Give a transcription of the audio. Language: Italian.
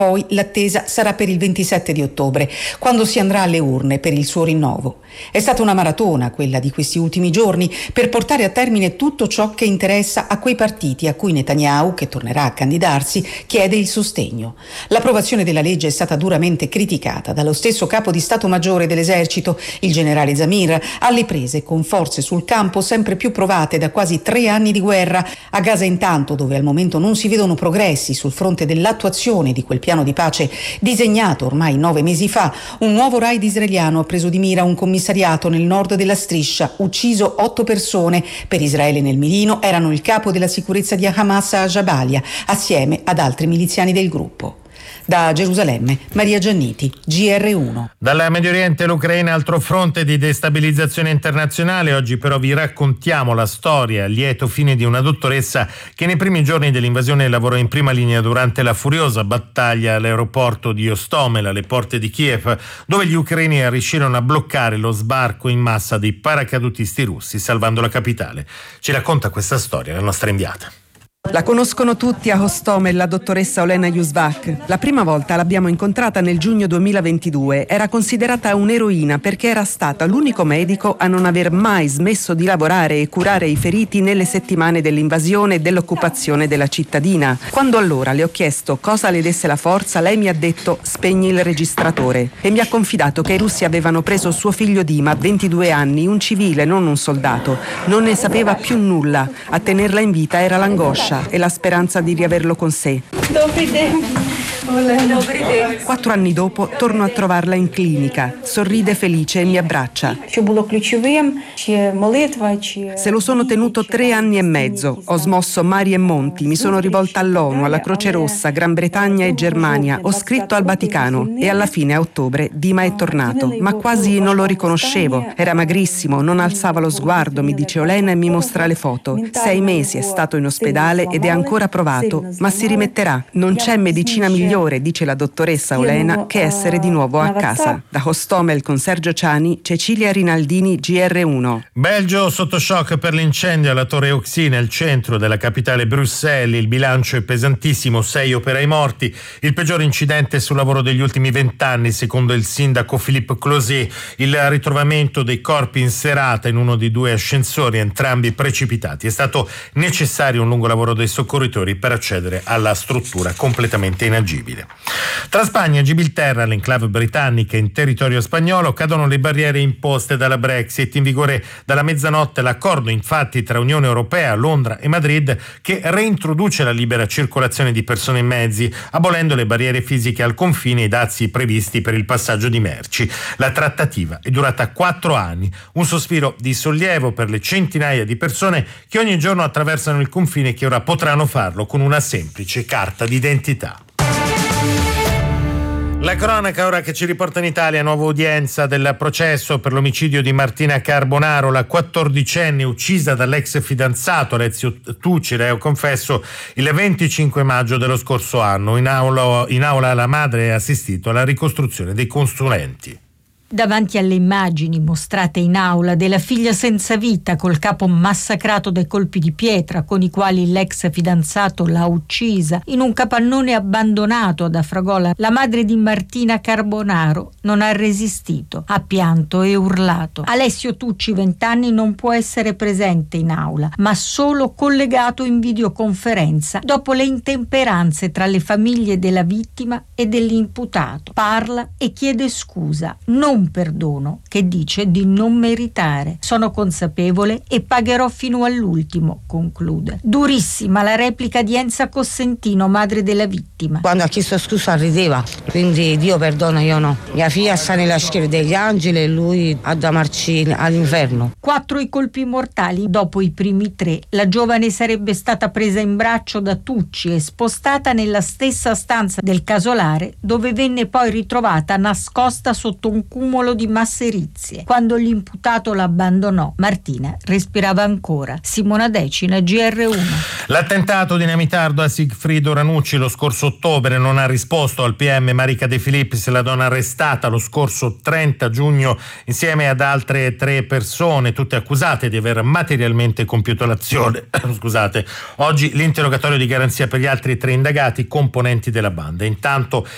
Poi l'attesa sarà per il 27 di ottobre, quando si andrà alle urne per il suo rinnovo. È stata una maratona, quella di questi ultimi giorni, per portare a termine tutto ciò che interessa a quei partiti a cui Netanyahu, che tornerà a candidarsi, chiede il sostegno. L'approvazione della legge è stata duramente criticata dallo stesso capo di Stato Maggiore dell'Esercito, il generale Zamir, alle prese con forze sul campo sempre più provate da quasi 3 anni di guerra. A Gaza intanto, dove al momento non si vedono progressi sul fronte dell'attuazione di quel piano di pace disegnato ormai 9 mesi fa, un nuovo raid israeliano ha preso di mira un commissariato nel nord della striscia, ucciso 8 persone. Per Israele nel mirino erano il capo della sicurezza di Hamas a Jabalia, assieme ad altri miliziani del gruppo. Da Gerusalemme, Maria Gianniti, GR1. Dal Medio Oriente all'Ucraina, altro fronte di destabilizzazione internazionale. Oggi però vi raccontiamo la storia, il lieto fine di una dottoressa che nei primi giorni dell'invasione lavorò in prima linea durante la furiosa battaglia all'aeroporto di Ostomel, alle porte di Kiev, dove gli ucraini riuscirono a bloccare lo sbarco in massa dei paracadutisti russi, salvando la capitale. Ci racconta questa storia la nostra inviata. La conoscono tutti a Hostomel, la dottoressa Olena Yusbak. La prima volta l'abbiamo incontrata nel giugno 2022. Era considerata un'eroina perché era stata l'unico medico a non aver mai smesso di lavorare e curare i feriti nelle settimane dell'invasione e dell'occupazione della cittadina. Quando allora le ho chiesto cosa le desse la forza, lei mi ha detto: spegni il registratore. E mi ha confidato che i russi avevano preso suo figlio Dima, 22 anni, un civile, non un soldato. Non ne sapeva più nulla. A tenerla in vita era l'angoscia e la speranza di riaverlo con sé. 4 anni dopo torno a trovarla in clinica, sorride felice e mi abbraccia. Se lo sono tenuto 3 anni e mezzo, ho smosso mari e monti, mi sono rivolta all'ONU, alla Croce Rossa, Gran Bretagna e Germania, ho scritto al Vaticano e alla fine, a ottobre, Dima è tornato, ma quasi non lo riconoscevo, era magrissimo, non alzava lo sguardo, mi dice Olena e mi mostra le foto. 6 mesi è stato in ospedale ed è ancora provato, ma si rimetterà. Non c'è medicina migliore, dice la dottoressa Olena, che essere di nuovo a casa. Da Hostomel con Sergio Ciani, Cecilia Rinaldini, GR1. Belgio sotto shock per l'incendio alla Torre Oxy nel centro della capitale Bruxelles. Il bilancio è pesantissimo, 6 operai morti, il peggiore incidente sul lavoro degli ultimi 20 anni secondo il sindaco Philippe Closet. Il ritrovamento dei corpi in serata in uno di 2 ascensori, entrambi precipitati. È stato necessario un lungo lavoro dei soccorritori per accedere alla struttura completamente inagibile. Tra Spagna e Gibilterra, l'enclave britannica in territorio spagnolo, cadono le barriere imposte dalla Brexit. In vigore dalla mezzanotte l'accordo infatti tra Unione Europea, Londra e Madrid, che reintroduce la libera circolazione di persone e mezzi, abolendo le barriere fisiche al confine e i dazi previsti per il passaggio di merci. La trattativa è durata 4 anni, un sospiro di sollievo per le centinaia di persone che ogni giorno attraversano il confine e che ora potranno farlo con una semplice carta d'identità. La cronaca ora che ci riporta in Italia, nuova udienza del processo per l'omicidio di Martina Carbonaro, la 14enne uccisa dall'ex fidanzato Alessio Tucci, reo confesso, il 25 maggio dello scorso anno. In aula la madre ha assistito alla ricostruzione dei consulenti. Davanti alle immagini mostrate in aula della figlia senza vita col capo massacrato dai colpi di pietra con i quali l'ex fidanzato l'ha uccisa in un capannone abbandonato ad Afragola, la madre di Martina Carbonaro non ha resistito, ha pianto e urlato. Alessio Tucci, 20 anni, non può essere presente in aula, ma solo collegato in videoconferenza dopo le intemperanze tra le famiglie della vittima e dell'imputato. Parla e chiede scusa, non perdono, che dice di non meritare. Sono consapevole e pagherò fino all'ultimo, conclude. Durissima la replica di Enza Cossentino, madre della vittima. Quando ha chiesto scusa rideva, quindi Dio perdona, io no. Mia figlia sta nella schiera degli angeli e lui ha da marci all'inferno. 4 i colpi mortali. Dopo i primi 3, la giovane sarebbe stata presa in braccio da Tucci e spostata nella stessa stanza del casolare, dove venne poi ritrovata nascosta sotto un cumulo di masserizie. Quando l'imputato la abbandonò, Martina respirava ancora. Simona Decina, GR1. L'attentato dinamitardo a Sigfrido Ranucci lo scorso ottobre non ha risposto al PM Marica De Filippis, la donna arrestata lo scorso 30 giugno insieme ad altre 3 persone, tutte accusate di aver materialmente compiuto l'azione. Scusate. Oggi l'interrogatorio di garanzia per gli altri 3 indagati componenti della banda. Intanto